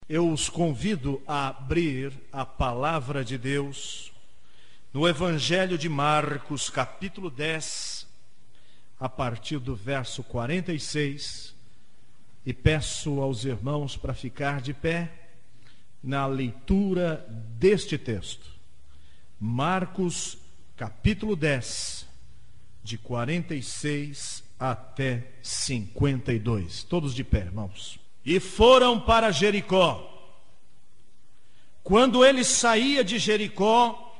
Eu os convido a abrir a palavra de Deus no Evangelho de Marcos, capítulo 10, a partir do verso 46, e peço aos irmãos para ficar de pé na leitura deste texto. Marcos, capítulo 10, de 46 até 52. Todos de pé, irmãos. E foram para Jericó. Quando ele saía de Jericó,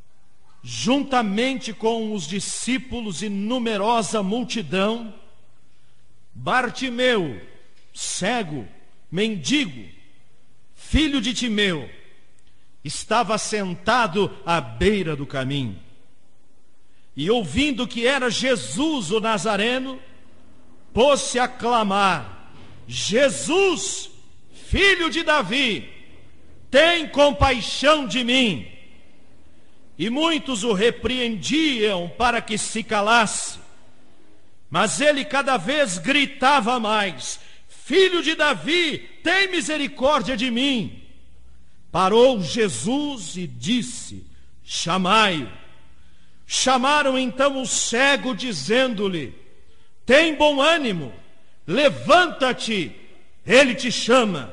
juntamente com os discípulos e numerosa multidão, Bartimeu, cego, mendigo, filho de Timeu, estava sentado à beira do caminho. E ouvindo que era Jesus o Nazareno, pôs-se a clamar: Jesus, filho de Davi, tem compaixão de mim. E muitos o repreendiam para que se calasse, mas ele cada vez gritava mais: Filho de Davi, tem misericórdia de mim. Parou Jesus e disse: chamai-o. Chamaram então o cego, dizendo-lhe: tem bom ânimo, levanta-te, ele te chama.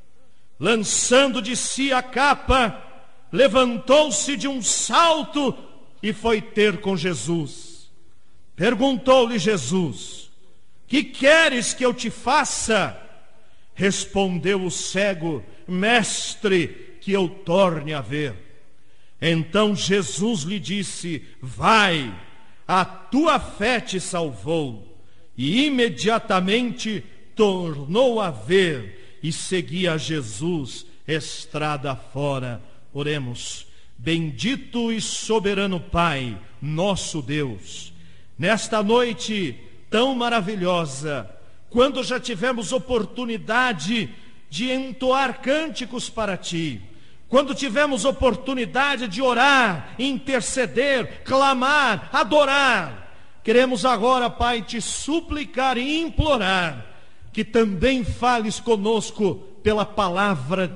Lançando de si a capa, levantou-se de um salto e foi ter com Jesus. Perguntou-lhe Jesus: que queres que eu te faça? Respondeu o cego: mestre, que eu torne a ver. Então Jesus lhe disse: vai, a tua fé te salvou. E imediatamente tornou a ver e seguia Jesus estrada fora. Oremos. Bendito e soberano Pai, nosso Deus, nesta noite tão maravilhosa, quando já tivemos oportunidade de entoar cânticos para Ti, quando tivemos oportunidade de orar, interceder, clamar, adorar, queremos agora, Pai, Te suplicar e implorar que também fales conosco pela palavra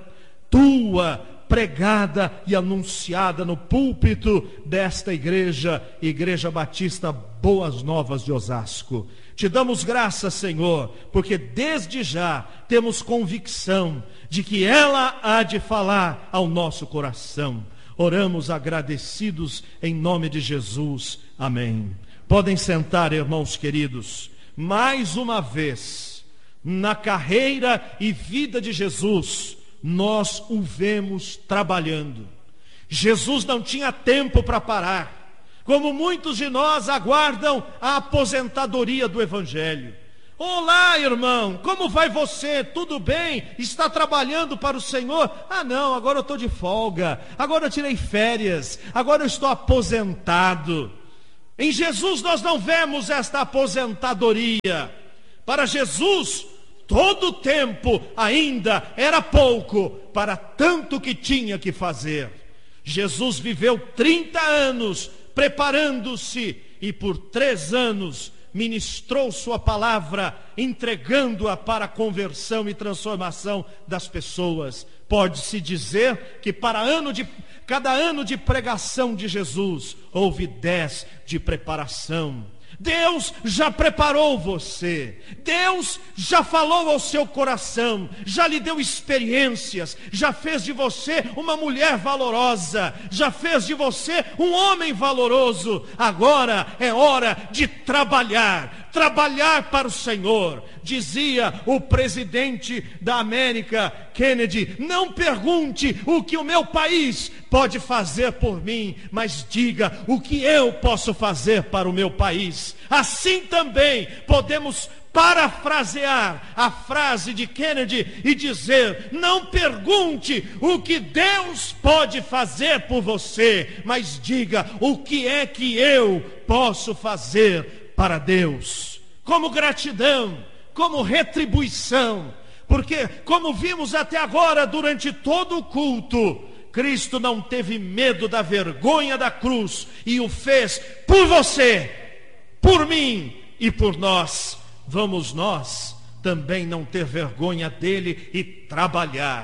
Tua, pregada e anunciada no púlpito desta igreja, Igreja Batista Boas Novas de Osasco. Te damos graças, Senhor, porque desde já temos convicção de que ela há de falar ao nosso coração. Oramos agradecidos em nome de Jesus. Amém. Podem sentar, irmãos queridos. Mais uma vez, na carreira e vida de Jesus, nós o vemos trabalhando. Jesus não tinha tempo para parar, como muitos de nós aguardam a aposentadoria do Evangelho. Olá, irmão, como vai você? Tudo bem? Está trabalhando para o Senhor? Ah, não, agora eu estou de folga, agora eu tirei férias, agora eu estou aposentado. Em Jesus nós não vemos esta aposentadoria. Para Jesus, todo o tempo ainda era pouco para tanto que tinha que fazer. Jesus viveu 30 anos preparando-se e por 3 anos ministrou sua palavra, entregando-a para a conversão e transformação das pessoas. Pode-se dizer que para cada ano de pregação de Jesus, houve 10 de preparação. Deus já preparou você, Deus já falou ao seu coração, já lhe deu experiências, já fez de você uma mulher valorosa, já fez de você um homem valoroso. Agora é hora de trabalhar para o Senhor. Dizia o presidente da América, Kennedy: não pergunte o que o meu país pode fazer por mim, mas diga o que eu posso fazer para o meu país. Assim também podemos parafrasear a frase de Kennedy e dizer: não pergunte o que Deus pode fazer por você, mas diga o que é que eu posso fazer para Deus. Como gratidão, como retribuição, porque como vimos até agora durante todo o culto, Cristo não teve medo da vergonha da cruz e o fez por você, por mim e por nós. Vamos nós também não ter vergonha dele e trabalhar.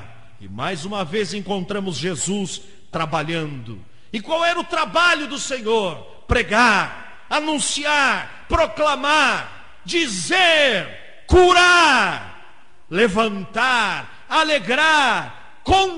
E mais uma vez encontramos Jesus trabalhando. E qual era o trabalho do Senhor? Pregar, anunciar, proclamar, dizer, curar, levantar, alegrar,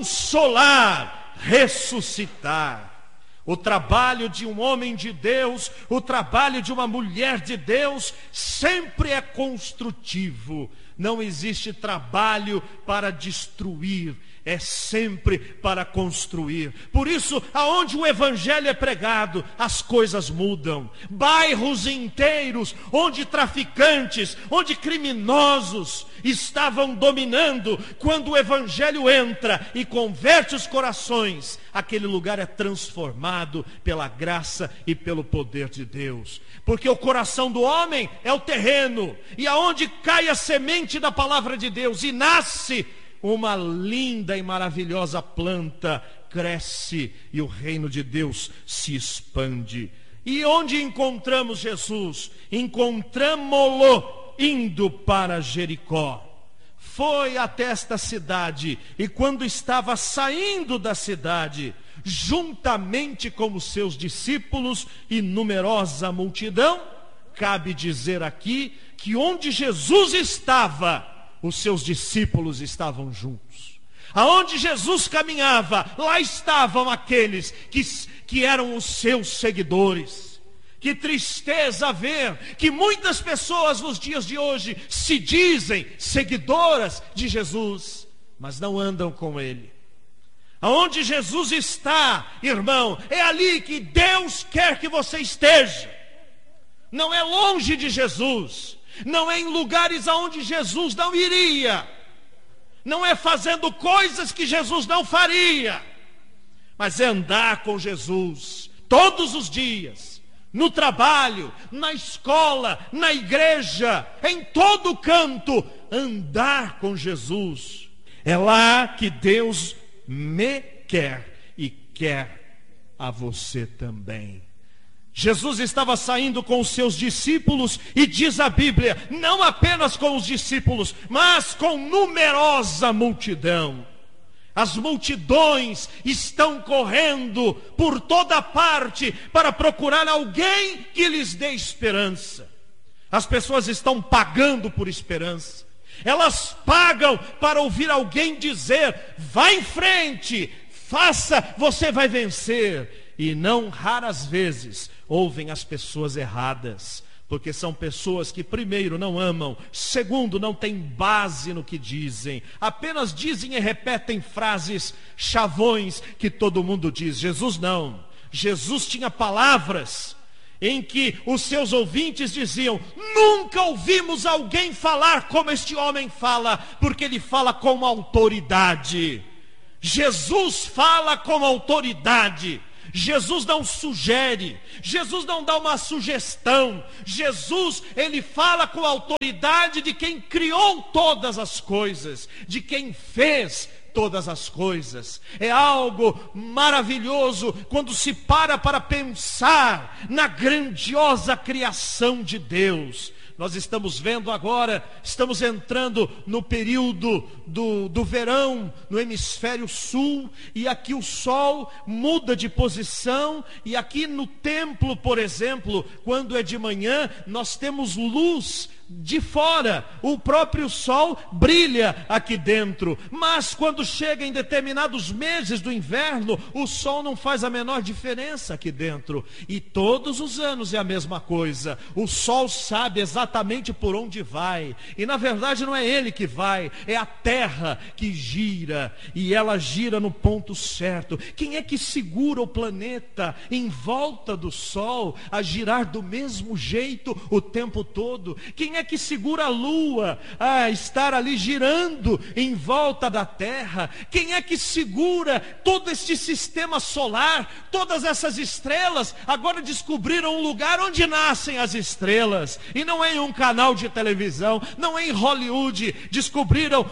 consolar, ressuscitar. O trabalho de um homem de Deus, o trabalho de uma mulher de Deus, sempre é construtivo. Não existe trabalho para destruir, é sempre para construir. Por isso, aonde o evangelho é pregado, as coisas mudam. Bairros inteiros, onde traficantes, onde criminosos estavam dominando, quando o evangelho entra e converte os corações, aquele lugar é transformado pela graça e pelo poder de Deus. Porque o coração do homem é o terreno, e aonde cai a semente da palavra de Deus e nasce uma linda e maravilhosa planta, cresce e o reino de Deus se expande. E onde encontramos Jesus? Encontramo-lo indo para Jericó. Foi até esta cidade, e quando estava saindo da cidade, juntamente com os seus discípulos e numerosa multidão, cabe dizer aqui que onde Jesus estava, os seus discípulos estavam juntos. Aonde Jesus caminhava, lá estavam aqueles que eram os seus seguidores. Que tristeza ver que muitas pessoas nos dias de hoje se dizem seguidoras de Jesus, mas não andam com Ele. Aonde Jesus está, irmão, é ali que Deus quer que você esteja. Não é longe de Jesus, não é em lugares aonde Jesus não iria, não é fazendo coisas que Jesus não faria, mas é andar com Jesus todos os dias, no trabalho, na escola, na igreja, em todo canto, andar com Jesus. É lá que Deus me quer e quer a você também. Jesus estava saindo com os seus discípulos, e diz a Bíblia, não apenas com os discípulos, mas com numerosa multidão. As multidões estão correndo por toda parte para procurar alguém que lhes dê esperança. As pessoas estão pagando por esperança. Elas pagam para ouvir alguém dizer, vá em frente, faça, você vai vencer. E não raras vezes ouvem as pessoas erradas, porque são pessoas que primeiro não amam, segundo não têm base no que dizem, apenas dizem e repetem frases chavões que todo mundo diz. Jesus não, Jesus tinha palavras em que os seus ouvintes diziam, nunca ouvimos alguém falar como este homem fala, porque ele fala com autoridade. Jesus fala com autoridade. Jesus não sugere, Jesus não dá uma sugestão. Jesus, ele fala com a autoridade de quem criou todas as coisas, de quem fez todas as coisas. É algo maravilhoso quando se para pensar na grandiosa criação de Deus. Nós estamos vendo agora, estamos entrando no período do verão, no hemisfério sul, e aqui o sol muda de posição, e aqui no templo, por exemplo, quando é de manhã, nós temos luz de fora, o próprio sol brilha aqui dentro, mas quando chega em determinados meses do inverno, o sol não faz a menor diferença aqui dentro, e todos os anos é a mesma coisa. O sol sabe exatamente por onde vai, e na verdade não é ele que vai, é a terra que gira, e ela gira no ponto certo. Quem é que segura o planeta em volta do sol a girar do mesmo jeito o tempo todo? Quem é que segura a lua a estar ali girando em volta da terra? Quem é que segura todo este sistema solar, todas essas estrelas? Agora descobriram um lugar onde nascem as estrelas, e não é em um canal de televisão, não é em Hollywood. Descobriram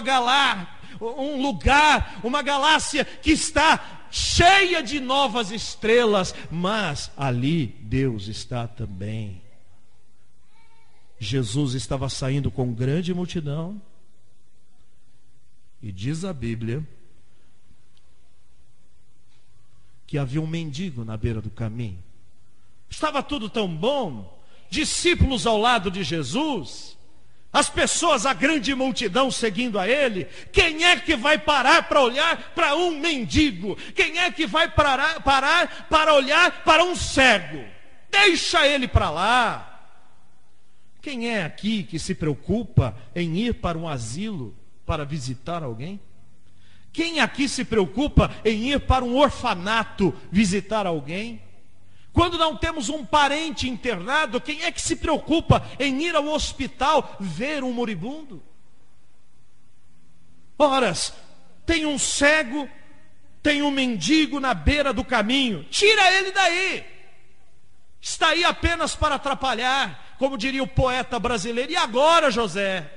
um lugar, uma galáxia que está cheia de novas estrelas, mas ali Deus está também. Jesus estava saindo com grande multidão, e diz a Bíblia que havia um mendigo na beira do caminho. Estava tudo tão bom, discípulos ao lado de Jesus, as pessoas, a grande multidão seguindo a ele. Quem é que vai parar para olhar para um mendigo? Quem é que vai parar para olhar para um cego? Deixa ele para lá. Quem é aqui que se preocupa em ir para um asilo para visitar alguém? Quem aqui se preocupa em ir para um orfanato visitar alguém? Quando não temos um parente internado, quem é que se preocupa em ir ao hospital ver um moribundo? Ora, tem um cego, tem um mendigo na beira do caminho, tira ele daí. Está aí apenas para atrapalhar, como diria o poeta brasileiro. E agora, José?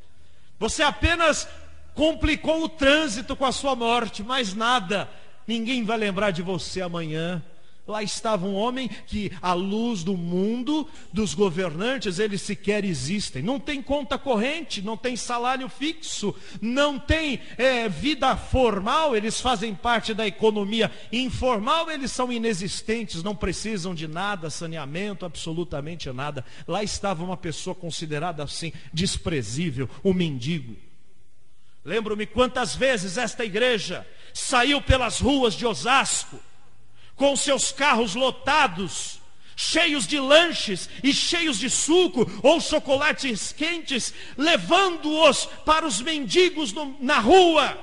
Você apenas complicou o trânsito com a sua morte, mais nada. Ninguém vai lembrar de você amanhã. Lá estava um homem que, à luz do mundo, dos governantes, eles sequer existem. Não tem conta corrente, não tem salário fixo, não tem vida formal, eles fazem parte da economia informal, eles são inexistentes, não precisam de nada, saneamento, absolutamente nada. Lá estava uma pessoa considerada assim, desprezível, um mendigo. Lembro-me quantas vezes esta igreja saiu pelas ruas de Osasco, com seus carros lotados, cheios de lanches e cheios de suco ou chocolates quentes, levando-os para os mendigos na rua.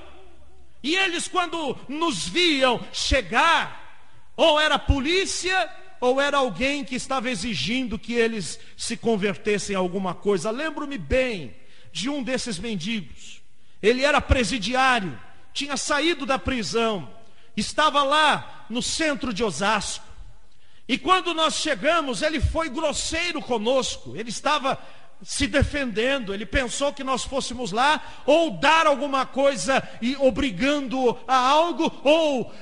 E eles, quando nos viam chegar, ou era a polícia, ou era alguém que estava exigindo que eles se convertessem a alguma coisa. Lembro-me bem de um desses mendigos. Ele era presidiário, tinha saído da prisão, estava lá no centro de Osasco. E quando nós chegamos, ele foi grosseiro conosco. Ele estava se defendendo. Ele pensou que nós fôssemos lá ou dar alguma coisa e obrigando a algo, ou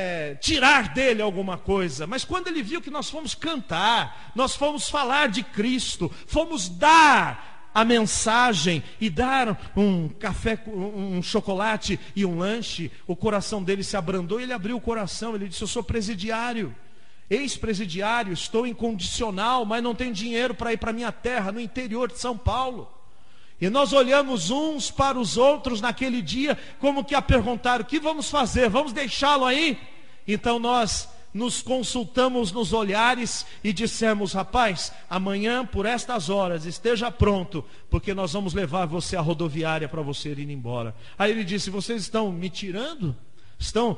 tirar dele alguma coisa. Mas quando ele viu que nós fomos cantar, nós fomos falar de Cristo, fomos dar a mensagem e dar um café, um chocolate e um lanche, o coração dele se abrandou e ele abriu o coração. Ele disse: eu sou presidiário, ex-presidiário, estou em condicional, mas não tenho dinheiro para ir para minha terra, no interior de São Paulo. E nós olhamos uns para os outros naquele dia, como que a perguntar: o que vamos fazer? Vamos deixá-lo aí? Então nós nos consultamos nos olhares e dissemos: rapaz, amanhã por estas horas esteja pronto, porque nós vamos levar você à rodoviária para você ir embora. Aí ele disse: vocês estão me tirando? Estão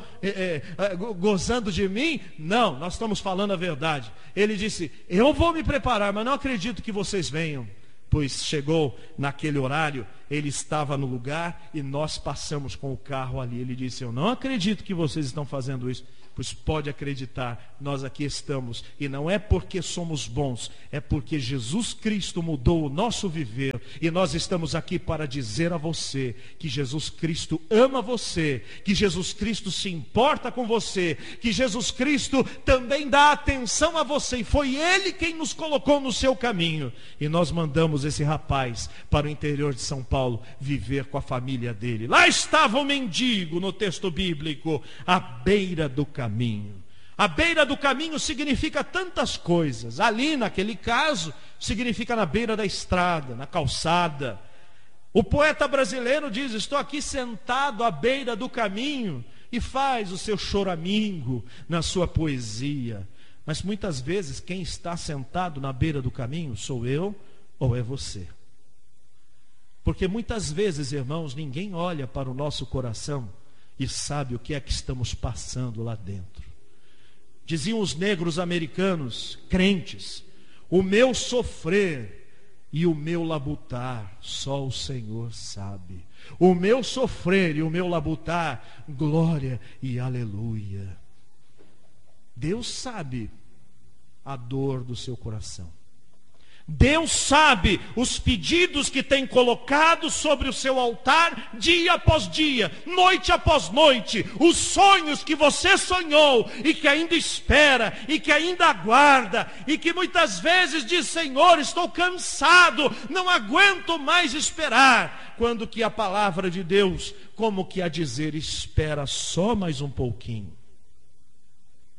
gozando de mim? Não, nós estamos falando a verdade. Ele disse: eu vou me preparar, mas não acredito que vocês venham. Pois chegou naquele horário, ele estava no lugar e nós passamos com o carro ali. Ele disse: eu não acredito que vocês estão fazendo isso. Pois pode acreditar, nós aqui estamos, e não é porque somos bons, é porque Jesus Cristo mudou o nosso viver, e nós estamos aqui para dizer a você que Jesus Cristo ama você, que Jesus Cristo se importa com você, que Jesus Cristo também dá atenção a você, e foi Ele quem nos colocou no seu caminho, e nós mandamos esse rapaz para o interior de São Paulo viver com a família dele. Lá estava o mendigo no texto bíblico, à beira do caminho. À beira do caminho significa tantas coisas. Ali, naquele caso, significa na beira da estrada, na calçada. O poeta brasileiro diz: estou aqui sentado à beira do caminho, e faz o seu choramingo na sua poesia. Mas muitas vezes quem está sentado na beira do caminho sou eu ou é você. Porque muitas vezes, irmãos, ninguém olha para o nosso coração e sabe o que é que estamos passando lá dentro. Diziam os negros americanos, crentes: o meu sofrer e o meu labutar, só o Senhor sabe. O meu sofrer e o meu labutar, glória e aleluia. Deus sabe a dor do seu coração. Deus sabe os pedidos que tem colocado sobre o seu altar, dia após dia, noite após noite, os sonhos que você sonhou, e que ainda espera, e que ainda aguarda, e que muitas vezes diz: Senhor, estou cansado, não aguento mais esperar. Quando que a palavra de Deus, como que a dizer: espera só mais um pouquinho.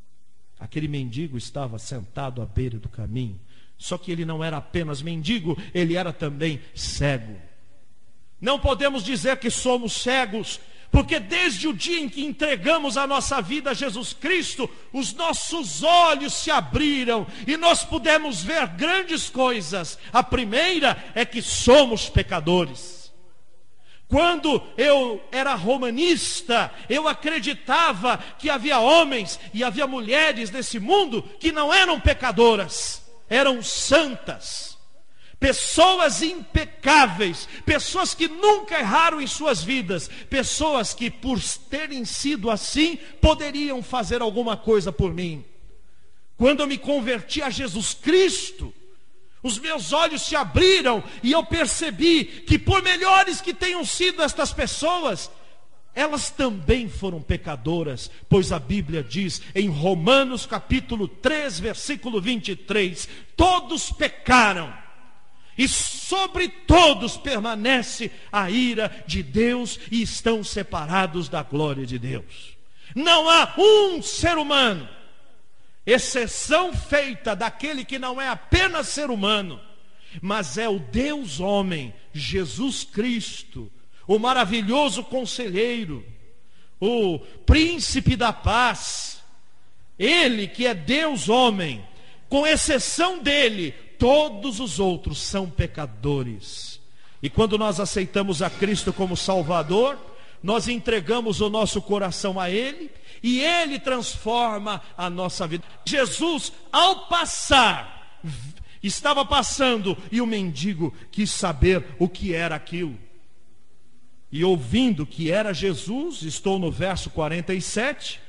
Aquele mendigo estava sentado à beira do caminho. Só que ele não era apenas mendigo, ele era também cego. Não podemos dizer que somos cegos, porque desde o dia em que entregamos a nossa vida a Jesus Cristo, os nossos olhos se abriram e nós pudemos ver grandes coisas. A primeira é que somos pecadores. Quando eu era romanista, eu acreditava que havia homens e havia mulheres nesse mundo que não eram pecadoras, eram santas, pessoas impecáveis, pessoas que nunca erraram em suas vidas, pessoas que, por terem sido assim, poderiam fazer alguma coisa por mim. Quando eu me converti a Jesus Cristo, os meus olhos se abriram e eu percebi que, por melhores que tenham sido estas pessoas, elas também foram pecadoras, pois a Bíblia diz em Romanos capítulo 3, versículo 23, todos pecaram e sobre todos permanece a ira de Deus e estão separados da glória de Deus. Não há um ser humano, exceção feita daquele que não é apenas ser humano, mas é o Deus homem, Jesus Cristo, o maravilhoso conselheiro, o príncipe da paz, ele que é Deus homem. Com exceção dele, todos os outros são pecadores. E quando nós aceitamos a Cristo como Salvador, nós entregamos o nosso coração a Ele, e Ele transforma a nossa vida. Jesus, ao passar, estava passando, e o mendigo quis saber o que era aquilo. E ouvindo que era Jesus, estou no verso 47,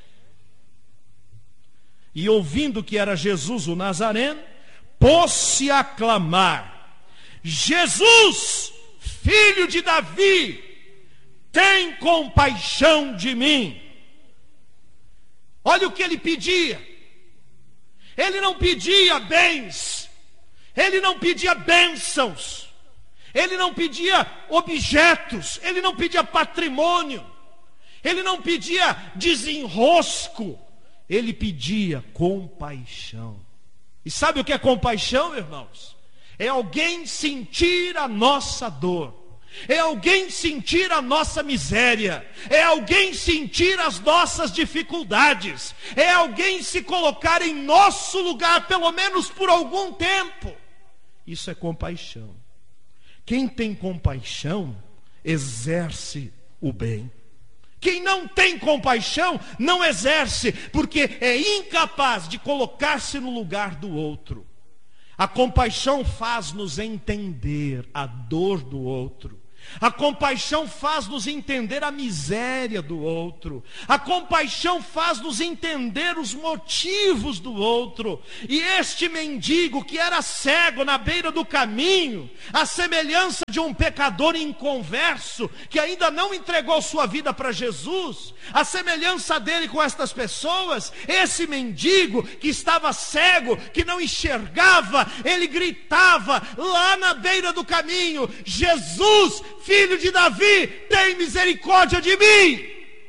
e ouvindo que era Jesus o Nazareno, pôs-se a clamar: Jesus, filho de Davi, tem compaixão de mim. Olha o que ele pedia. Ele não pedia bens, ele não pedia bênçãos, ele não pedia objetos, ele não pedia patrimônio, ele não pedia desenrosco, ele pedia compaixão. E sabe o que é compaixão, irmãos? É alguém sentir a nossa dor, é alguém sentir a nossa miséria, é alguém sentir as nossas dificuldades, é alguém se colocar em nosso lugar, pelo menos por algum tempo. Isso é compaixão. Quem tem compaixão exerce o bem. Quem não tem compaixão não exerce, porque é incapaz de colocar-se no lugar do outro. A compaixão faz-nos entender a dor do outro. A compaixão faz-nos entender a miséria do outro. A compaixão faz-nos entender os motivos do outro. E este mendigo que era cego na beira do caminho, a semelhança de um pecador inconverso, que ainda não entregou sua vida para Jesus, a semelhança dele com estas pessoas, esse mendigo que estava cego, que não enxergava, ele gritava lá na beira do caminho: Jesus, filho de Davi, tem misericórdia de mim.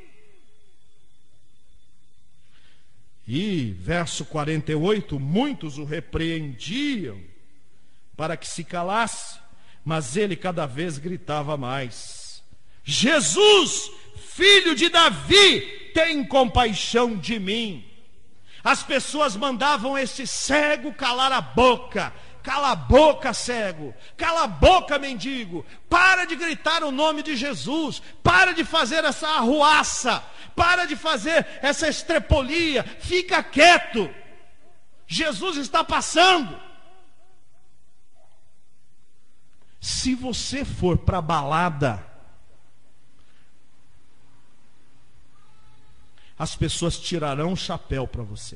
E verso 48, muitos o repreendiam para que se calasse, mas ele cada vez gritava mais: Jesus, filho de Davi, tem compaixão de mim. As pessoas mandavam esse cego calar a boca. Cala a boca, cego. Cala a boca, mendigo. Para de gritar o nome de Jesus. Para de fazer essa arruaça. Para de fazer essa estrepolia. Fica quieto. Jesus está passando. Se você for para a balada, as pessoas tirarão o chapéu para você.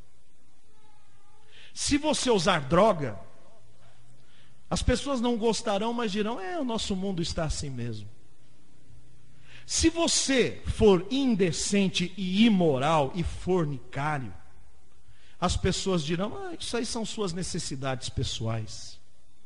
Se você usar droga, as pessoas não gostarão, mas dirão: o nosso mundo está assim mesmo. Se você for indecente e imoral e fornicário, as pessoas dirão: isso aí são suas necessidades pessoais.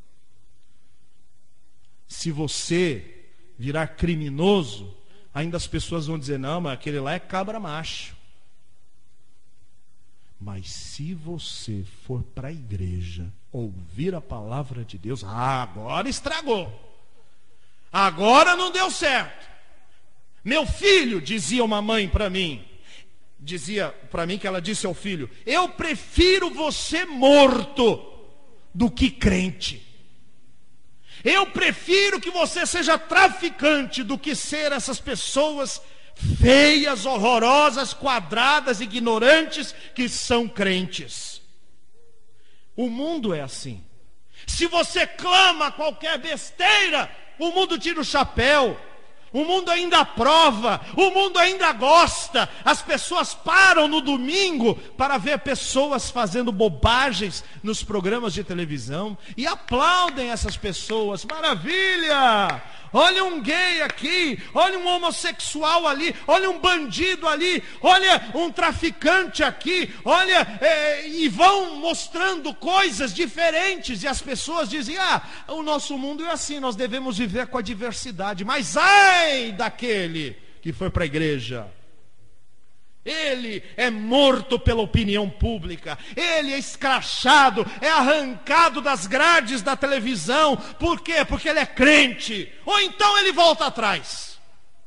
Se você virar criminoso, ainda as pessoas vão dizer: não, mas aquele lá é cabra macho. Mas se você for para a igreja, ouvir a palavra de Deus, agora estragou. Agora não deu certo. Meu filho, dizia uma mãe para mim, dizia para mim que ela disse ao filho: eu prefiro você morto do que crente. Eu prefiro que você seja traficante do que ser essas pessoas feias, horrorosas, quadradas, ignorantes, que são crentes. O mundo é assim. Se você clama qualquer besteira, o mundo tira o chapéu. O mundo ainda aprova, o mundo ainda gosta. As pessoas param no domingo para ver pessoas fazendo bobagens nos programas de televisão e aplaudem essas pessoas. Maravilha! Olha um gay aqui, olha um homossexual ali, olha um bandido ali, olha um traficante aqui, olha, e vão mostrando coisas diferentes, e as pessoas dizem: o nosso mundo é assim, nós devemos viver com a diversidade. Mas ai daquele que foi para a igreja, ele é morto pela opinião pública, ele é escrachado, é arrancado das grades da televisão. Por quê? Porque ele é crente. Ou então ele volta atrás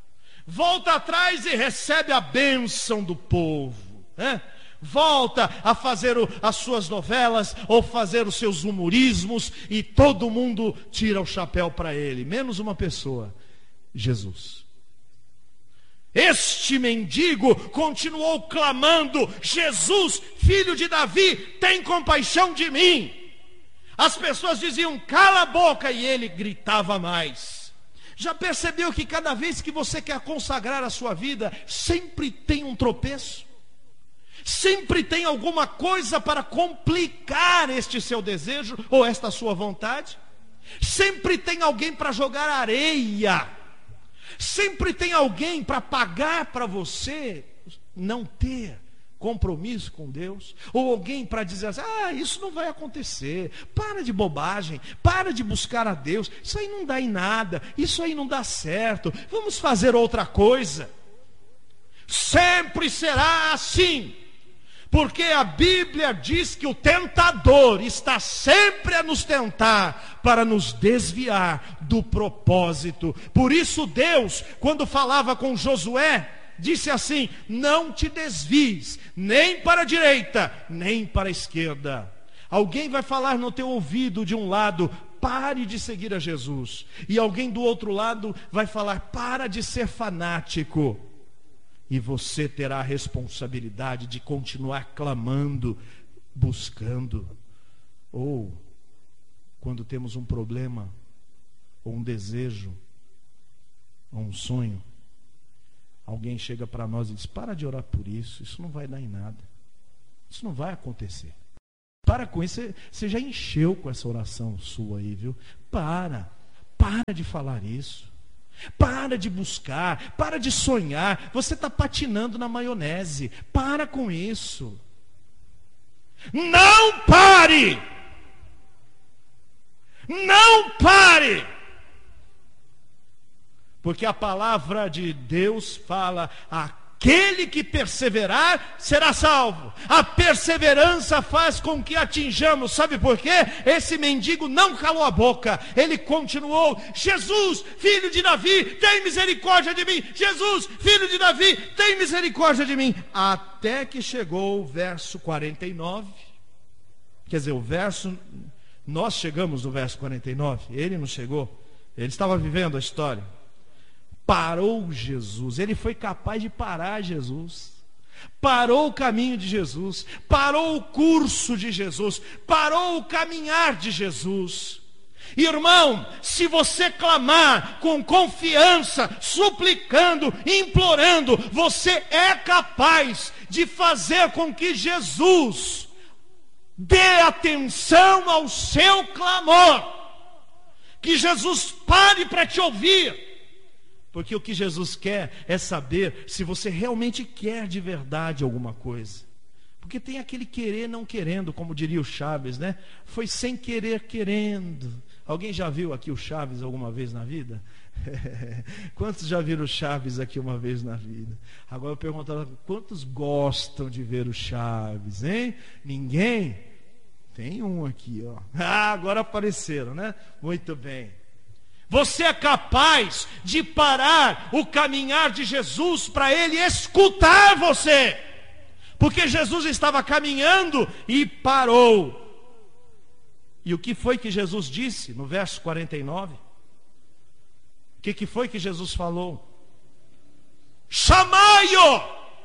e recebe a bênção do povo, né? Volta a fazer as suas novelas ou fazer os seus humorismos, e todo mundo tira o chapéu para ele, menos uma pessoa: Jesus. Este mendigo continuou clamando: Jesus, filho de Davi, tem compaixão de mim. As pessoas diziam: cala a boca, e ele gritava mais. Já percebeu que cada vez que você quer consagrar a sua vida, sempre tem um tropeço? Sempre tem alguma coisa para complicar este seu desejo ou esta sua vontade? Sempre tem alguém para jogar areia. Sempre tem alguém para pagar para você não ter compromisso com Deus, ou alguém para dizer assim: isso não vai acontecer, para de bobagem, para de buscar a Deus, isso aí não dá em nada, isso aí não dá certo, vamos fazer outra coisa. Sempre será assim, porque a Bíblia diz que o tentador está sempre a nos tentar para nos desviar do propósito. Por isso Deus, quando falava com Josué, disse assim: não te desvies, nem para a direita, nem para a esquerda. Alguém vai falar no teu ouvido de um lado: pare de seguir a Jesus. E alguém do outro lado vai falar: para de ser fanático. E você terá a responsabilidade de continuar clamando, buscando. Ou, quando temos um problema, ou um desejo, ou um sonho, alguém chega para nós e diz: para de orar por isso, isso não vai dar em nada, isso não vai acontecer. Para com isso, você já encheu com essa oração sua aí, viu? Para de falar isso. Para de buscar, para de sonhar. Você está patinando na maionese. Para com isso. Não pare! Não pare! Porque a palavra de Deus fala: aquele que perseverar será salvo. A perseverança faz com que atinjamos. Sabe por quê? Esse mendigo não calou a boca. Ele continuou: Jesus, filho de Davi, tem misericórdia de mim. Jesus, filho de Davi, tem misericórdia de mim. Até que chegou o verso 49. Quer dizer, nós chegamos no verso 49. Ele não chegou. Ele estava vivendo a história. Parou Jesus, ele foi capaz de parar Jesus, parou o caminho de Jesus, parou o curso de Jesus, parou o caminhar de Jesus. Irmão, se você clamar com confiança, suplicando, implorando, você é capaz de fazer com que Jesus dê atenção ao seu clamor, que Jesus pare para te ouvir. Porque o que Jesus quer é saber se você realmente quer de verdade alguma coisa. Porque tem aquele querer não querendo, como diria o Chaves, né? Foi sem querer querendo, Alguém já viu aqui o Chaves alguma vez na vida? Quantos já viram o Chaves aqui uma vez na vida? Agora eu pergunto, quantos gostam de ver o Chaves, hein? Ninguém? Tem um aqui, ó. Ah, agora apareceram, né? Muito bem. Você é capaz de parar o caminhar de Jesus para Ele escutar você. Porque Jesus estava caminhando e parou. E o que foi que Jesus disse no verso 49? O que foi que Jesus falou? Chamai-o!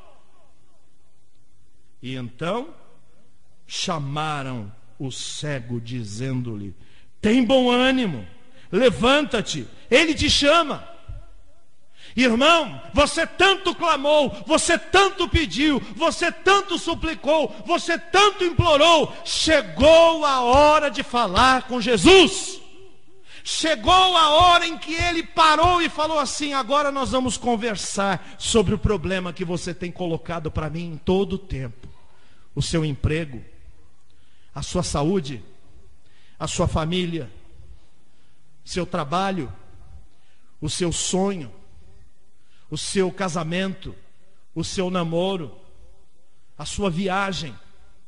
E então chamaram o cego, dizendo-lhe: tem bom ânimo, levanta-te, ele te chama. Irmão, você tanto clamou, você tanto pediu, você tanto suplicou, você tanto implorou. Chegou a hora de falar com Jesus. Chegou a hora em que ele parou e falou assim: agora nós vamos conversar sobre o problema que você tem colocado para mim em todo o tempo. O seu emprego, a sua saúde, a sua família, seu trabalho, o seu sonho, o seu casamento, o seu namoro, a sua viagem,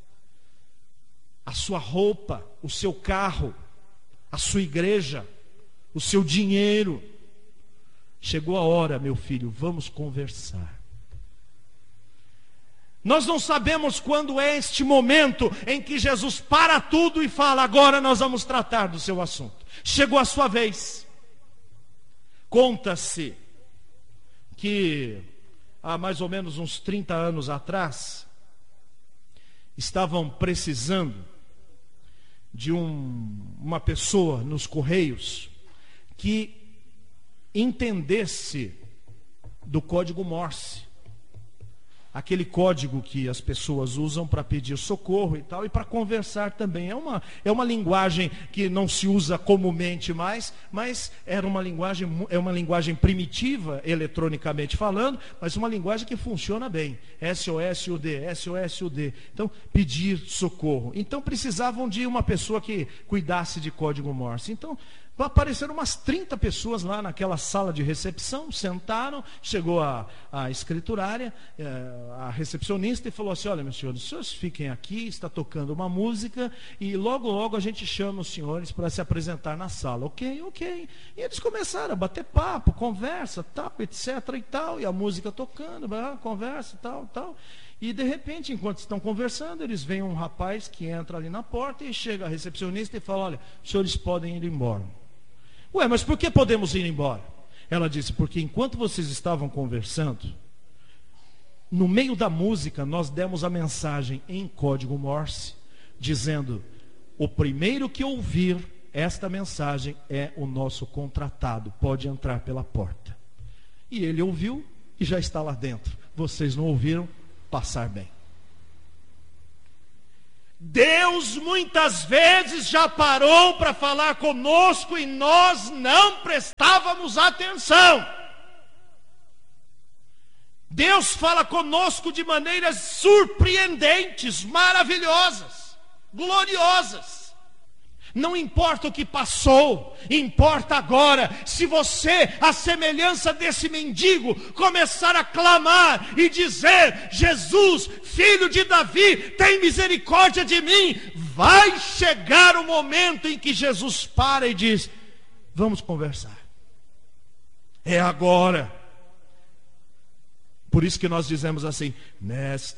a sua roupa, o seu carro, a sua igreja, o seu dinheiro. Chegou a hora, meu filho, vamos conversar. Nós não sabemos quando é este momento em que Jesus para tudo e fala: agora nós vamos tratar do seu assunto. Chegou a sua vez. Conta-se que há mais ou menos uns 30 anos atrás, estavam precisando de uma pessoa nos Correios que entendesse do código Morse. Aquele código que as pessoas usam para pedir socorro e tal, e para conversar também. É uma linguagem que não se usa comumente mais, mas é uma linguagem primitiva, eletronicamente falando, mas uma linguagem que funciona bem. SOS-UD, SOS-UD. Então, pedir socorro. Então, precisavam de uma pessoa que cuidasse de código Morse. Então, apareceram umas 30 pessoas lá naquela sala de recepção, sentaram, chegou a escriturária, a recepcionista, e falou assim: olha, meus senhores, os senhores fiquem aqui, está tocando uma música, e logo, logo a gente chama os senhores para se apresentar na sala. Ok. E eles começaram a bater papo, conversa, tal, etc. e tal, e a música tocando, conversa, tal. E de repente, enquanto estão conversando, eles veem um rapaz que entra ali na porta, e chega a recepcionista e fala: olha, os senhores podem ir embora. Ué, mas por que podemos ir embora? Ela disse: porque enquanto vocês estavam conversando, no meio da música nós demos a mensagem em código Morse, dizendo: o primeiro que ouvir esta mensagem é o nosso contratado, pode entrar pela porta. E ele ouviu e já está lá dentro. Vocês não ouviram? Passar bem. Deus muitas vezes já parou para falar conosco e nós não prestávamos atenção. Deus fala conosco de maneiras surpreendentes, maravilhosas, gloriosas. Não importa o que passou, importa agora. Se você, à semelhança desse mendigo, começar a clamar e dizer: Jesus, filho de Davi, tem misericórdia de mim, vai chegar o momento em que Jesus para e diz: vamos conversar. É agora. Por isso que nós dizemos assim: nesta